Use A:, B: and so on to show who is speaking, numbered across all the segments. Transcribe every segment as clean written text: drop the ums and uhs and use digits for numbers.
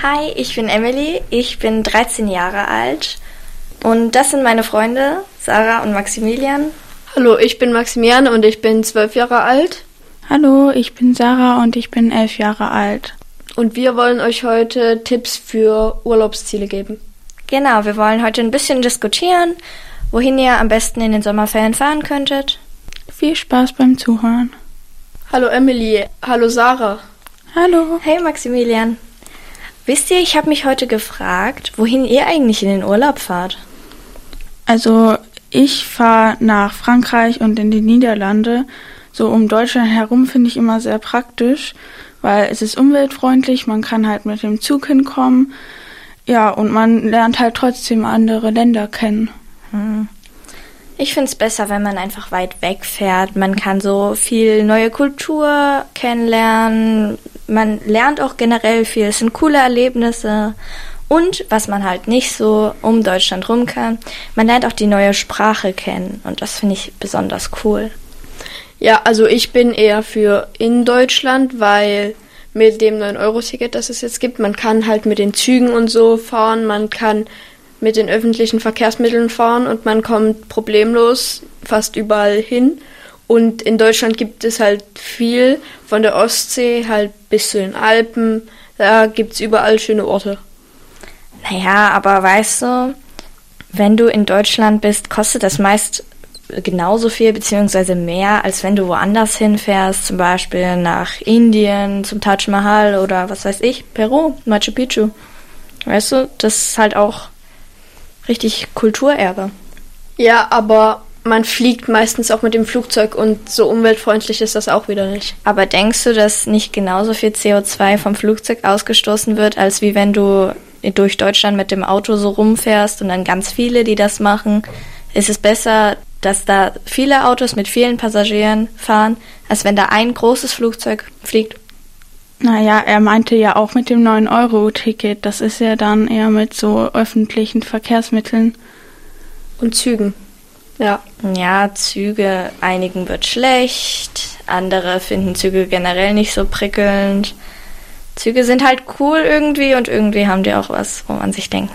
A: Hi, ich bin Emily, ich bin 13 Jahre alt und das sind meine Freunde, Sarah und Maximilian.
B: Hallo, ich bin Maximilian und ich bin 12 Jahre alt.
C: Hallo, ich bin Sarah und ich bin 11 Jahre alt.
B: Und wir wollen euch heute Tipps für Urlaubsziele geben.
A: Genau, wir wollen heute ein bisschen diskutieren, wohin ihr am besten in den Sommerferien fahren könntet.
C: Viel Spaß beim Zuhören.
B: Hallo Emily, hallo Sarah.
C: Hallo.
A: Hey Maximilian. Wisst ihr, ich habe mich heute gefragt, wohin ihr eigentlich in den Urlaub fahrt?
C: Also ich fahre nach Frankreich und in die Niederlande. So um Deutschland herum finde ich immer sehr praktisch, weil es ist umweltfreundlich, man kann halt mit dem Zug hinkommen. Ja, und man lernt halt trotzdem andere Länder kennen.
A: Ich finde es besser, wenn man einfach weit weg fährt. Man kann so viel neue Kultur kennenlernen. Man lernt auch generell viel. Es sind coole Erlebnisse. Und was man halt nicht so um Deutschland rum kann, man lernt auch die neue Sprache kennen. Und das finde ich besonders cool.
B: Ja, also ich bin eher für in Deutschland, weil mit dem 9-Euro-Ticket, das es jetzt gibt, man kann halt mit den Zügen und so fahren, man kann mit den öffentlichen Verkehrsmitteln fahren und man kommt problemlos fast überall hin. Und in Deutschland gibt es halt viel, von der Ostsee halt bis zu den Alpen, da gibt's überall schöne Orte.
A: Naja, aber weißt du, wenn du in Deutschland bist, kostet das meist genauso viel beziehungsweise mehr, als wenn du woanders hinfährst, zum Beispiel nach Indien, zum Taj Mahal oder was weiß ich, Peru, Machu Picchu. Weißt du, das ist halt auch richtig Kulturerbe.
B: Ja, aber man fliegt meistens auch mit dem Flugzeug und so umweltfreundlich ist das auch wieder nicht.
A: Aber denkst du, dass nicht genauso viel CO2 vom Flugzeug ausgestoßen wird, als wie wenn du durch Deutschland mit dem Auto so rumfährst und dann ganz viele, die das machen? Ist es besser, dass da viele Autos mit vielen Passagieren fahren, als wenn da ein großes Flugzeug fliegt?
C: Naja, er meinte ja auch mit dem 9-Euro-Ticket. Das ist ja dann eher mit so öffentlichen Verkehrsmitteln.
B: Und Zügen. Ja.
A: Ja, Züge, einigen wird schlecht, andere finden Züge generell nicht so prickelnd. Züge sind halt cool irgendwie und irgendwie haben die auch was, wo man sich denkt,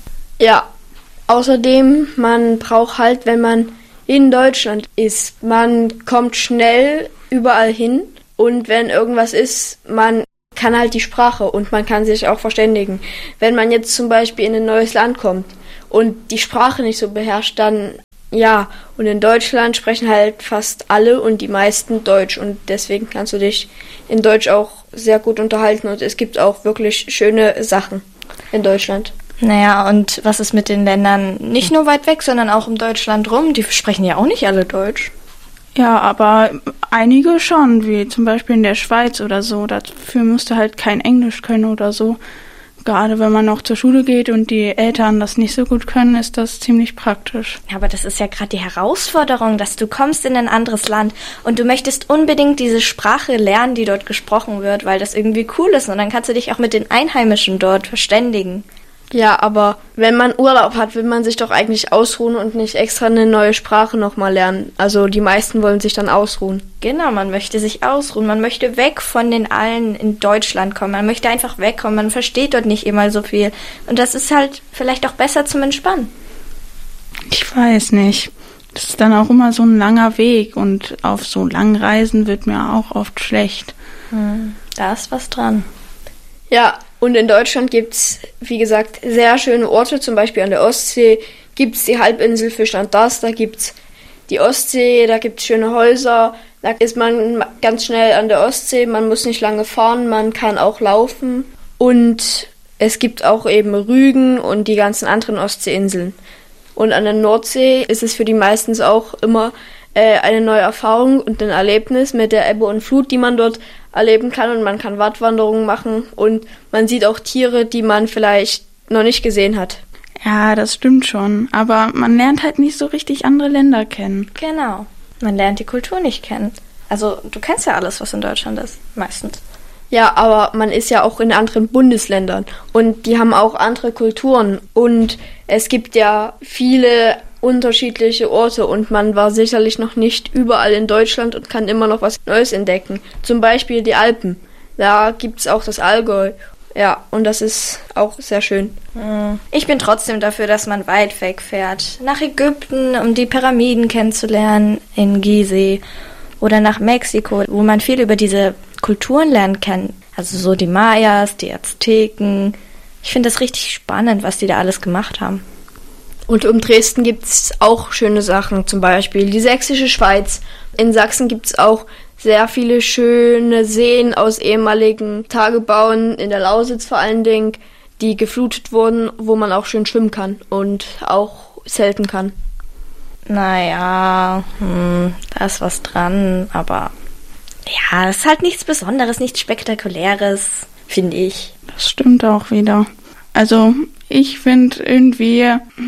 B: Ja, außerdem, man braucht halt, wenn man in Deutschland ist, man kommt schnell überall hin und wenn irgendwas ist, man kann halt die Sprache und man kann sich auch verständigen. Wenn man jetzt zum Beispiel in ein neues Land kommt und die Sprache nicht so beherrscht, dann ja, und in Deutschland sprechen halt fast alle und die meisten Deutsch und deswegen kannst du dich in Deutsch auch sehr gut unterhalten und es gibt auch wirklich schöne Sachen in Deutschland.
A: Naja, und was ist mit den Ländern nicht nur weit weg, sondern auch um Deutschland rum? Die sprechen ja auch nicht alle Deutsch.
C: Ja, aber einige schon, wie zum Beispiel in der Schweiz oder so. Dafür musst du halt kein Englisch können oder so. Gerade wenn man noch zur Schule geht und die Eltern das nicht so gut können, ist das ziemlich praktisch.
A: Ja, aber das ist ja gerade die Herausforderung, dass du kommst in ein anderes Land und du möchtest unbedingt diese Sprache lernen, die dort gesprochen wird, weil das irgendwie cool ist und dann kannst du dich auch mit den Einheimischen dort verständigen.
B: Ja, aber wenn man Urlaub hat, will man sich doch eigentlich ausruhen und nicht extra eine neue Sprache nochmal lernen. Also die meisten wollen sich dann ausruhen.
A: Genau, man möchte sich ausruhen, man möchte weg von den allen in Deutschland kommen, man möchte einfach wegkommen, man versteht dort nicht immer so viel. Und das ist halt vielleicht auch besser zum Entspannen.
C: Ich weiß nicht. Das ist dann auch immer so ein langer Weg und auf so langen Reisen wird mir auch oft schlecht.
A: Da ist was dran.
B: Ja, und in Deutschland gibt's, wie gesagt, sehr schöne Orte, zum Beispiel an der Ostsee gibt's die Halbinsel Fischland, da gibt's die Ostsee, da gibt's schöne Häuser, da ist man ganz schnell an der Ostsee, man muss nicht lange fahren, man kann auch laufen und es gibt auch eben Rügen und die ganzen anderen Ostseeinseln. Und an der Nordsee ist es für die meistens auch immer eine neue Erfahrung und ein Erlebnis mit der Ebbe und Flut, die man dort erleben kann und man kann Wattwanderungen machen und man sieht auch Tiere, die man vielleicht noch nicht gesehen hat.
C: Ja, das stimmt schon, aber man lernt halt nicht so richtig andere Länder kennen.
A: Genau, man lernt die Kultur nicht kennen. Also du kennst ja alles, was in Deutschland ist, meistens.
B: Ja, aber man ist ja auch in anderen Bundesländern und die haben auch andere Kulturen und es gibt ja viele unterschiedliche Orte und man war sicherlich noch nicht überall in Deutschland und kann immer noch was Neues entdecken. Zum Beispiel die Alpen. Da gibt's auch das Allgäu. Ja, und das ist auch sehr schön.
A: Ich bin trotzdem dafür, dass man weit wegfährt. Nach Ägypten, um die Pyramiden kennenzulernen in Gizeh. Oder nach Mexiko, wo man viel über diese Kulturen lernen kann. Also so die Mayas, die Azteken. Ich finde das richtig spannend, was die da alles gemacht haben.
B: Und um Dresden gibt's auch schöne Sachen, zum Beispiel die Sächsische Schweiz. In Sachsen gibt's auch sehr viele schöne Seen aus ehemaligen Tagebauen, in der Lausitz vor allen Dingen, die geflutet wurden, wo man auch schön schwimmen kann und auch zelten kann.
A: Naja, da ist was dran, aber ja, es ist halt nichts Besonderes, nichts Spektakuläres, finde ich.
C: Das stimmt auch wieder. Also ich finde irgendwie,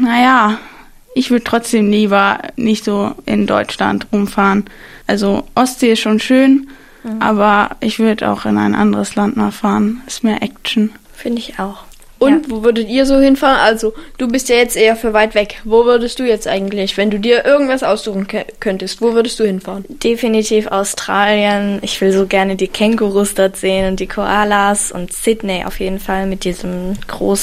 C: ich würde trotzdem lieber nicht so in Deutschland rumfahren. Also Ostsee ist schon schön, aber ich würde auch in ein anderes Land mal fahren. Ist mehr Action.
A: Finde ich auch.
B: Und wo würdet ihr so hinfahren? Also du bist ja jetzt eher für weit weg. Wo würdest du jetzt eigentlich, wenn du dir irgendwas aussuchen könntest, wo würdest du hinfahren?
A: Definitiv Australien. Ich will so gerne die Kängurus dort sehen und die Koalas und Sydney auf jeden Fall mit diesem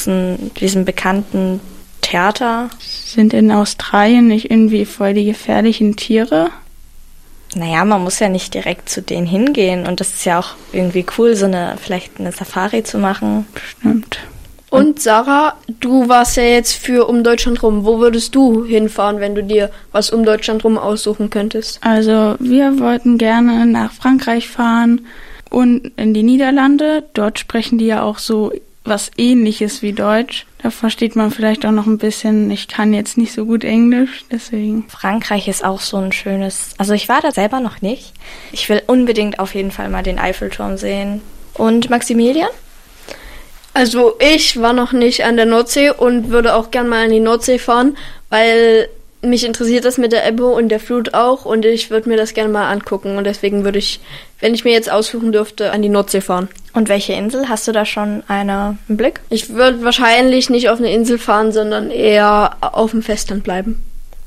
A: bekannten Theater.
C: Sind in Australien nicht irgendwie voll die gefährlichen Tiere?
A: Naja, man muss ja nicht direkt zu denen hingehen und das ist ja auch irgendwie cool, vielleicht eine Safari zu machen.
C: Stimmt.
B: Und Sarah, du warst ja jetzt für um Deutschland rum. Wo würdest du hinfahren, wenn du dir was um Deutschland rum aussuchen könntest?
C: Also wir wollten gerne nach Frankreich fahren und in die Niederlande. Dort sprechen die ja auch so was Ähnliches wie Deutsch. Da versteht man vielleicht auch noch ein bisschen. Ich kann jetzt nicht so gut Englisch, deswegen.
A: Frankreich ist auch so ein schönes... Also ich war da selber noch nicht. Ich will unbedingt auf jeden Fall mal den Eiffelturm sehen. Und Maximilian?
B: Also ich war noch nicht an der Nordsee und würde auch gern mal an die Nordsee fahren, weil mich interessiert das mit der Ebbe und der Flut auch und ich würde mir das gerne mal angucken und deswegen würde ich, wenn ich mir jetzt aussuchen dürfte, an die Nordsee fahren.
A: Und welche Insel? Hast du da schon einen Blick?
B: Ich würde wahrscheinlich nicht auf eine Insel fahren, sondern eher auf dem Festland bleiben.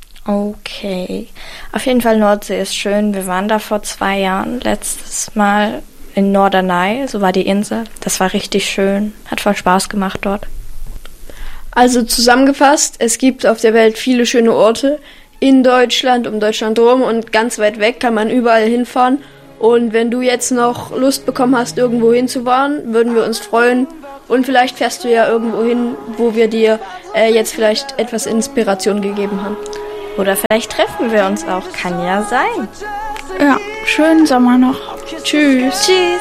A: Okay. Auf jeden Fall Nordsee ist schön. Wir waren da vor 2 Jahren, letztes Mal in Norderney, so war die Insel. Das war richtig schön. Hat voll Spaß gemacht dort.
B: Also zusammengefasst, es gibt auf der Welt viele schöne Orte. In Deutschland, um Deutschland rum und ganz weit weg kann man überall hinfahren. Und wenn du jetzt noch Lust bekommen hast, irgendwo hinzufahren, würden wir uns freuen. Und vielleicht fährst du ja irgendwo hin, wo wir dir jetzt vielleicht etwas Inspiration gegeben haben.
A: Oder vielleicht treffen wir uns auch. Kann ja sein.
C: Ja, schönen Sommer noch.
B: Tschüss.
A: Tschüss.